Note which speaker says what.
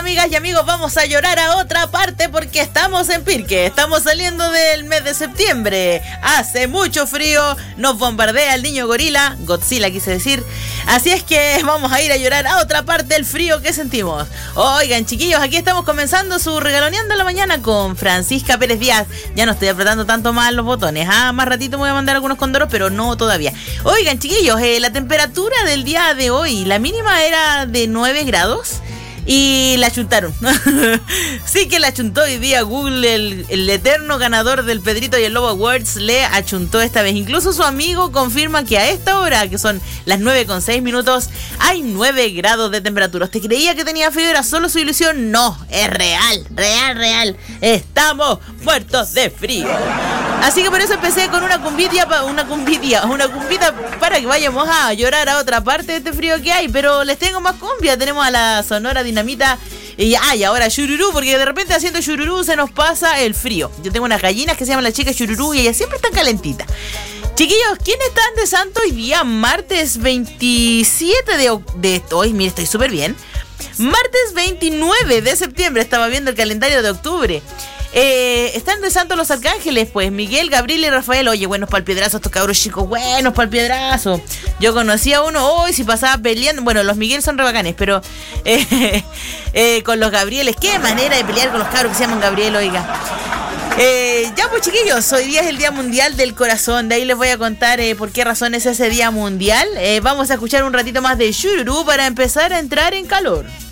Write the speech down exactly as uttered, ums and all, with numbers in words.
Speaker 1: amigas y amigos, vamos a llorar a otra parte porque estamos en Pirque. Estamos saliendo del mes de septiembre. Hace mucho frío, nos bombardea el niño gorila, Godzilla quise decir. Así es que vamos a ir a llorar a otra parte del frío que sentimos. Oigan, chiquillos, aquí estamos comenzando su Regaloneando en la Mañana con Francisca Pérez Díaz. Ya no estoy apretando tanto más los botones. Ah, más ratito me voy a mandar algunos condoros, pero no todavía. Oigan, chiquillos, eh, la temperatura del día de hoy, la mínima era de nueve grados. Y la chuntaron. Sí que la chuntó hoy día Google, el, el eterno ganador del Pedrito y el Lobo Awards, le achuntó esta vez. Incluso su amigo confirma que a esta hora, que son las nueve con seis minutos, hay nueve grados de temperatura. ¿Usted creía que tenía frío? ¿Era solo su ilusión? No, es real, real, real. Estamos muertos de frío. Así que por eso empecé con una cumbia, una cumbia, una cumbita para que vayamos a llorar a otra parte de este frío que hay. Pero les tengo más cumbia. Tenemos a la Sonora Dinamita y, ah, y ahora Chururú, porque de repente haciendo Chururú se nos pasa el frío. Yo tengo unas gallinas que se llaman las chicas Chururú y ellas siempre están calentitas. Chiquillos, ¿quiénes están de santo hoy día? Martes veintisiete de... de hoy, mire, estoy súper bien. Martes veintinueve de septiembre, estaba viendo el calendario de octubre. Eh, están de santo los arcángeles, pues Miguel, Gabriel y Rafael. Oye, buenos pa'l piedrazo estos cabros chicos, buenos pa'l piedrazo. Yo conocí a uno hoy, si pasaba peleando. Bueno, los Miguel son re bacanes, pero eh, eh, con los Gabrieles, qué manera de pelear con los cabros que se llaman Gabriel, oiga. Eh, ya pues chiquillos, hoy día es el Día Mundial del Corazón. De ahí les voy a contar eh, por qué razón es ese Día Mundial. eh, Vamos a escuchar un ratito más de Chururú para empezar a entrar en calor.